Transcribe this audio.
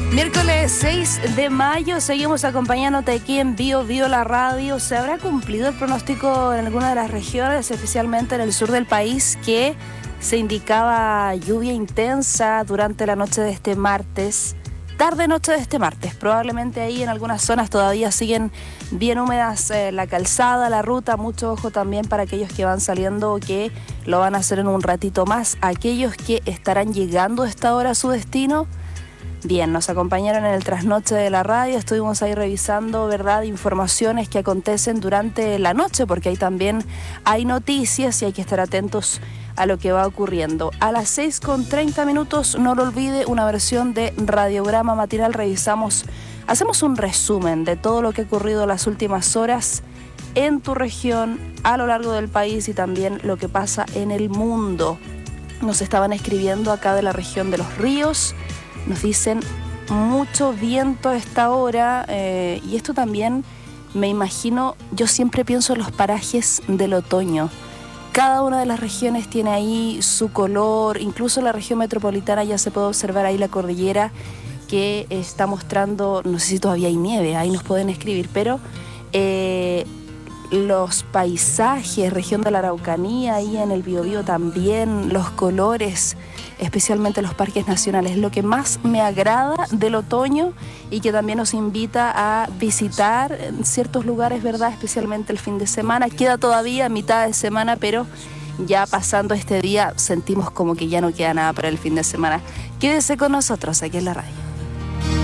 Miércoles 6 de mayo, seguimos acompañándote aquí en Bio la Radio. ¿Se habrá cumplido el pronóstico en alguna de las regiones, especialmente en el sur del país, que se indicaba lluvia intensa durante la noche de este martes? Tarde-noche de este martes, probablemente ahí en algunas zonas todavía siguen bien húmedas la calzada, la ruta. Mucho ojo también para aquellos que van saliendo o que lo van a hacer en un ratito más. Aquellos que estarán llegando a esta hora a su destino. Bien, nos acompañaron en el trasnoche de la radio, estuvimos ahí revisando, ¿verdad?, informaciones que acontecen durante la noche, porque ahí también hay noticias y hay que estar atentos a lo que va ocurriendo. A las 6:30, no lo olvide, una versión de Radiograma Matinal. Hacemos un resumen de todo lo que ha ocurrido las últimas horas en tu región, a lo largo del país y también lo que pasa en el mundo. Nos estaban escribiendo acá de la región de Los Ríos. Nos dicen mucho viento a esta hora y esto también me imagino, yo siempre pienso en los parajes del otoño. Cada una de las regiones tiene ahí su color, incluso la región metropolitana ya se puede observar ahí la cordillera que está mostrando, no sé si todavía hay nieve, ahí nos pueden escribir, pero los paisajes, región de la Araucanía, ahí en el Biobío también, los colores, especialmente los parques nacionales, lo que más me agrada del otoño y que también nos invita a visitar ciertos lugares, ¿verdad?, especialmente el fin de semana. Queda todavía mitad de semana, pero ya pasando este día sentimos como que ya no queda nada para el fin de semana. Quédese con nosotros aquí en la radio.